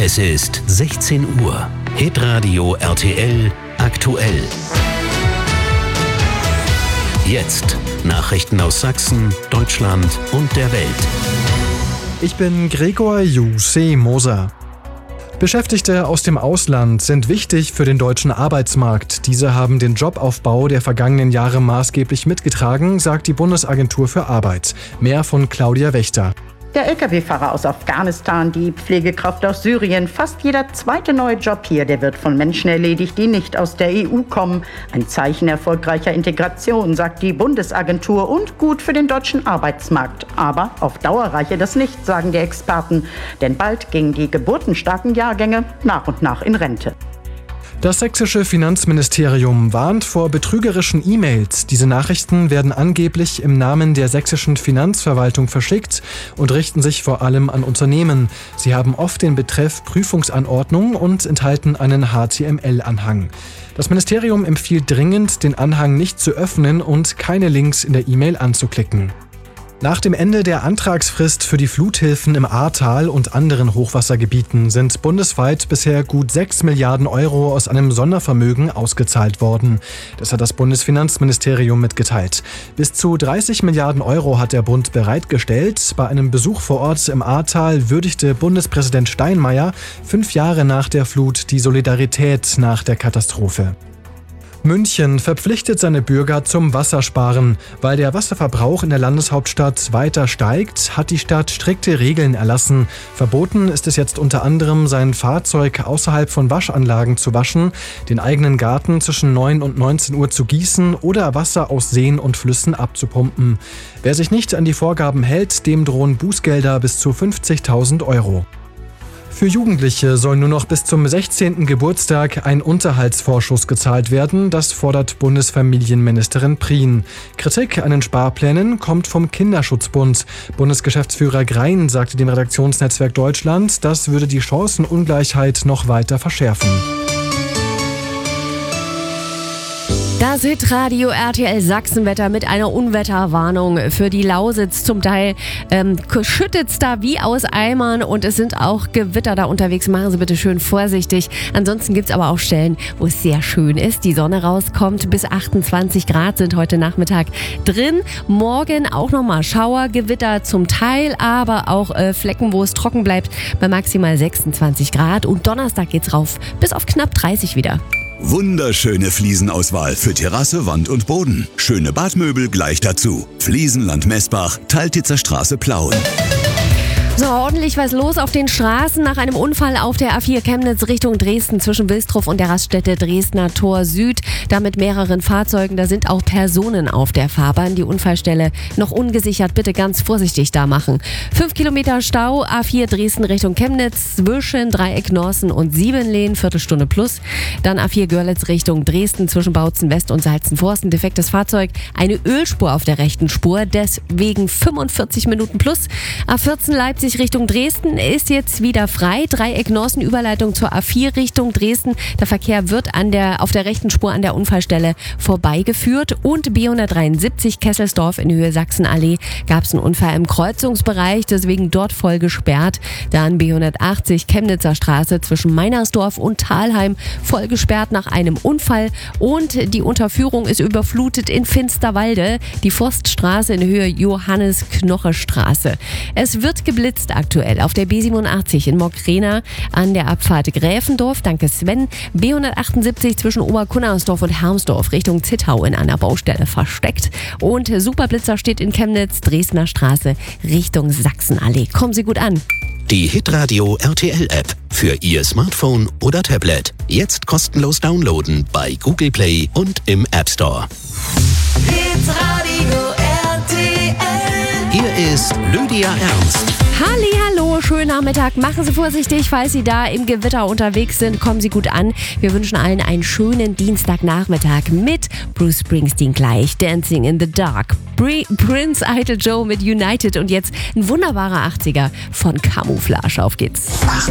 Es ist 16 Uhr. Hitradio RTL aktuell. Jetzt Nachrichten aus Sachsen, Deutschland und der Welt. Ich bin Gregor Moser. Beschäftigte aus dem Ausland sind wichtig für den deutschen Arbeitsmarkt. Diese haben den Jobaufbau der vergangenen Jahre maßgeblich mitgetragen, sagt die Bundesagentur für Arbeit. Mehr von Claudia Wächter. Der Lkw-Fahrer aus Afghanistan, die Pflegekraft aus Syrien, fast jeder zweite neue Job hier, der wird von Menschen erledigt, die nicht aus der EU kommen. Ein Zeichen erfolgreicher Integration, sagt die Bundesagentur, und gut für den deutschen Arbeitsmarkt. Aber auf Dauer reiche das nicht, sagen die Experten. Denn bald gingen die geburtenstarken Jahrgänge nach und nach in Rente. Das sächsische Finanzministerium warnt vor betrügerischen E-Mails. Diese Nachrichten werden angeblich im Namen der sächsischen Finanzverwaltung verschickt und richten sich vor allem an Unternehmen. Sie haben oft den Betreff Prüfungsanordnung und enthalten einen HTML-Anhang. Das Ministerium empfiehlt dringend, den Anhang nicht zu öffnen und keine Links in der E-Mail anzuklicken. Nach dem Ende der Antragsfrist für die Fluthilfen im Ahrtal und anderen Hochwassergebieten sind bundesweit bisher gut 6 Milliarden Euro aus einem Sondervermögen ausgezahlt worden. Das hat das Bundesfinanzministerium mitgeteilt. Bis zu 30 Milliarden Euro hat der Bund bereitgestellt. Bei einem Besuch vor Ort im Ahrtal würdigte Bundespräsident Steinmeier 5 Jahre nach der Flut die Solidarität nach der Katastrophe. München verpflichtet seine Bürger zum Wassersparen. Weil der Wasserverbrauch in der Landeshauptstadt weiter steigt, hat die Stadt strikte Regeln erlassen. Verboten ist es jetzt unter anderem, sein Fahrzeug außerhalb von Waschanlagen zu waschen, den eigenen Garten zwischen 9 und 19 Uhr zu gießen oder Wasser aus Seen und Flüssen abzupumpen. Wer sich nicht an die Vorgaben hält, dem drohen Bußgelder bis zu 50.000 Euro. Für Jugendliche soll nur noch bis zum 16. Geburtstag ein Unterhaltsvorschuss gezahlt werden. Das fordert Bundesfamilienministerin Prien. Kritik an den Sparplänen kommt vom Kinderschutzbund. Bundesgeschäftsführer Grein sagte dem Redaktionsnetzwerk Deutschland, das würde die Chancenungleichheit noch weiter verschärfen. Das Hitradio RTL Sachsenwetter mit einer Unwetterwarnung für die Lausitz. Zum Teil schüttet es da wie aus Eimern und es sind auch Gewitter da unterwegs. Machen Sie bitte schön vorsichtig. Ansonsten gibt es aber auch Stellen, wo es sehr schön ist. Die Sonne rauskommt, bis 28 Grad sind heute Nachmittag drin. Morgen auch nochmal Schauergewitter zum Teil, aber auch Flecken, wo es trocken bleibt, bei maximal 26 Grad. Und Donnerstag geht's rauf bis auf knapp 30 wieder. Wunderschöne Fliesenauswahl für Terrasse, Wand und Boden. Schöne Badmöbel gleich dazu. Fliesenland Messbach, Teiltitzer Straße, Plauen. So, ordentlich was los auf den Straßen nach einem Unfall auf der A4 Chemnitz Richtung Dresden zwischen Wilsdruff und der Raststätte Dresdner Tor Süd. Da mit mehreren Fahrzeugen, da sind auch Personen auf der Fahrbahn. Die Unfallstelle noch ungesichert, bitte ganz vorsichtig da machen. 5 Kilometer Stau, A4 Dresden Richtung Chemnitz zwischen Dreieck Norsen und Siebenlehn, Viertelstunde plus. Dann A4 Görlitz Richtung Dresden zwischen Bautzen West und Salzenforsten. Defektes Fahrzeug, eine Ölspur auf der rechten Spur, deswegen 45 Minuten plus. A14 Leipzig Richtung Dresden ist jetzt wieder frei. Dreieck Norsen Überleitung zur A4 Richtung Dresden. Der Verkehr wird auf der rechten Spur an der Unfallstelle vorbeigeführt. Und B173 Kesselsdorf in Höhe Sachsenallee gab es einen Unfall im Kreuzungsbereich, deswegen dort voll gesperrt. Dann B180 Chemnitzer Straße zwischen Meinersdorf und Thalheim voll gesperrt nach einem Unfall. Und die Unterführung ist überflutet in Finsterwalde. Die Forststraße in Höhe Johannes-Knoche-Straße. Es wird geblitzt aktuell auf der B87 in Mockrena an der Abfahrt Gräfendorf. Danke Sven. B178 zwischen Oberkunnersdorf und Hermsdorf Richtung Zittau in einer Baustelle versteckt. Und Superblitzer steht in Chemnitz, Dresdner Straße Richtung Sachsenallee. Kommen Sie gut an. Die Hitradio RTL App für Ihr Smartphone oder Tablet. Jetzt kostenlos downloaden bei Google Play und im App Store. Hitradio RTL. Hier ist Lydia Ernst. Hallihallo, schönen Nachmittag. Machen Sie vorsichtig, falls Sie da im Gewitter unterwegs sind. Kommen Sie gut an. Wir wünschen allen einen schönen Dienstagnachmittag mit Bruce Springsteen gleich. Dancing in the Dark. Prince Idol Joe mit United und jetzt ein wunderbarer 80er von Camouflage. Auf geht's.